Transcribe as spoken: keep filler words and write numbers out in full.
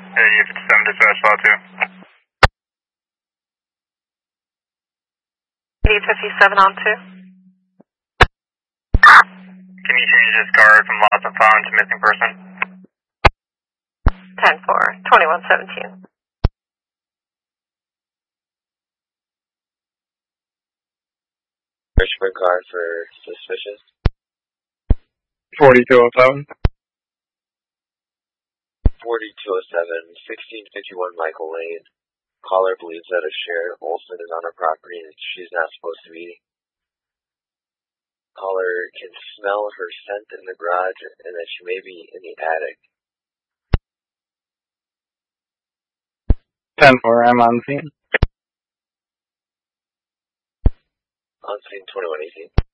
Yeah, U fifty-seven dispatch spot two. U fifty-seven on two. Can you change this card from lost and found to missing person? ten four, twenty-one seventeen. Richmond car for suspicious. forty-two oh seven. forty-two oh seven, sixteen fifty-one Michael Lane. Caller believes that a Sharon Olson is on her property and she's not supposed to be. Caller can smell her scent in the garage and that she may be in the attic. ten four, I'm on scene. On scene twenty-one eighteen.